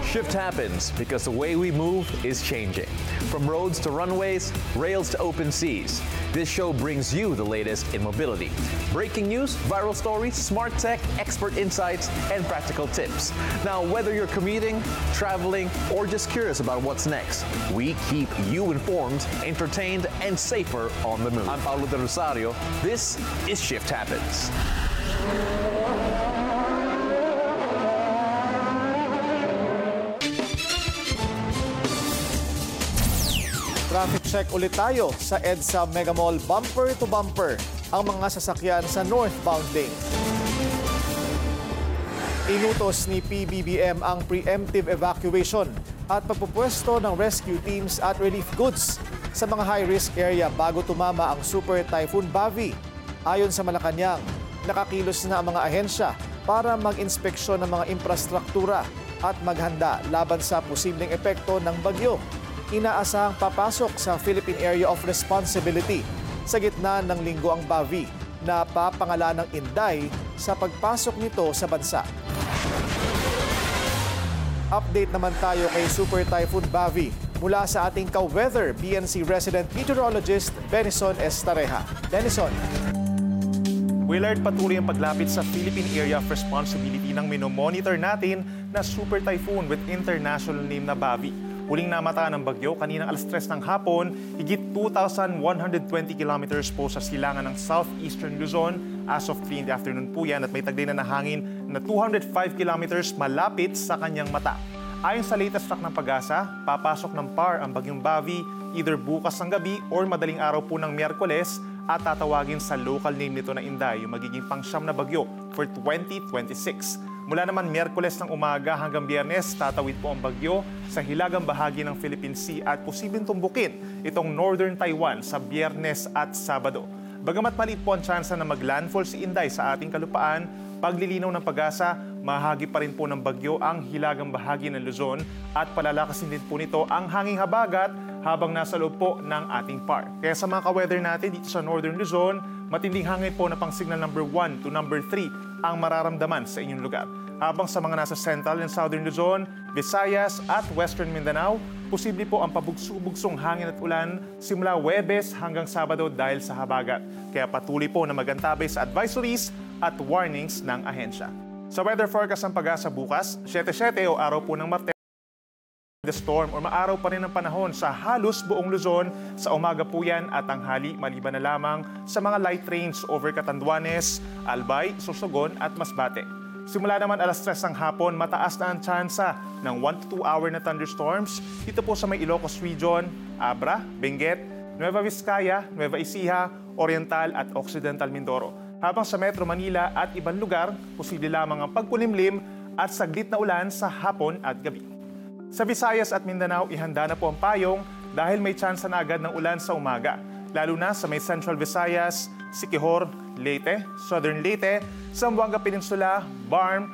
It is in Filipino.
Shift happens because the way we move is changing. From roads to runways, rails to open seas, this show brings you the latest in mobility. Breaking news, viral stories, smart tech, expert insights, and practical tips. Now, whether you're commuting, traveling, or just curious about what's next, we keep you informed, entertained, and safer on the move. I'm Paulo De Rosario. This is Shift Happens. Traffic check ulit tayo sa EDSA Mega Mall bumper to bumper ang mga sasakyan sa northbound lane. Inutos ni PBBM ang preemptive evacuation at pagpupwesto ng rescue teams at relief goods sa mga high-risk area bago tumama ang Super Typhoon Bavi. Ayon sa Malacanang, nakakilos na ang mga ahensya para mag-inspeksyon ng mga infrastruktura at maghanda laban sa posibleng epekto ng bagyo. Inaasahang papasok sa Philippine Area of Responsibility sa gitna ng linggo ang Bavi na papangalan ng Inday sa pagpasok nito sa bansa. Update naman tayo kay Super Typhoon Bavi mula sa ating ka-weather BNC resident meteorologist Benison Estareja. Benison. Willard, patuloy ang paglapit sa Philippine Area of Responsibility ng minomonitor natin na Super Typhoon with international name na Bavi. Huling namataan ng bagyo kaninang alas 3 ng hapon, higit 2,120 kilometers po sa silangan ng southeastern Luzon. As of 3 in the afternoon po yan at may taglay na hangin na 205 kilometers malapit sa kanyang mata. Ayon sa latest track ng Pag-asa, papasok ng PAR ang bagyong Bavi either bukas ng gabi or madaling araw po ng Miyerkules at tatawagin sa local name nito na Inday, yung magiging pangsyam na bagyo for 2026. Mula naman Miyerkules ng umaga hanggang Biyernes, tatawid po ang bagyo sa hilagang bahagi ng Philippine Sea at posibleng tumbukin itong Northern Taiwan sa Biyernes at Sabado. Bagamat maliit po ang tsansa na maglandfall si Inday sa ating kalupaan, paglilinaw ng Pag-asa, mahagi pa rin po ng bagyo ang hilagang bahagi ng Luzon at palalakasin din po nito ang hanging habagat habang nasa loob po ng ating PAR. Kaya sa mga ka-weather natin dito sa Northern Luzon, matinding hangin po na pang signal number 1 to number 3 ang mararamdaman sa inyong lugar. Habang sa mga nasa Central and Southern Luzon, Visayas at Western Mindanao, posible po ang pabugso-bugsong hangin at ulan simula Huwebes hanggang Sabado dahil sa habagat. Kaya patuloy po na magantabay sa advisories at warnings ng ahensya. Sa weather forecast ng Pag-asa bukas, 7-7 o araw po ng Martes, the storm o maaraw pa rin ang panahon sa halos buong Luzon. Sa umaga po yan at tanghali maliban na lamang sa mga light rains over Catanduanes, Albay, Sorsogon at Masbate. Simula naman alas 3 ng hapon, mataas na ang tsansa ng 1 to 2 hour na thunderstorms dito po sa may Ilocos Region, Abra, Benguet, Nueva Vizcaya, Nueva Ecija, Oriental at Occidental Mindoro. Habang sa Metro Manila at ibang lugar, posible lamang ang pagkulimlim at saglit na ulan sa hapon at gabi. Sa Visayas at Mindanao, ihanda na po ang payong dahil may tsansa na agad ng ulan sa umaga, lalo na sa may Central Visayas, Siquijor, Leyte, Southern Leyte, Zamboanga Peninsula, Barm,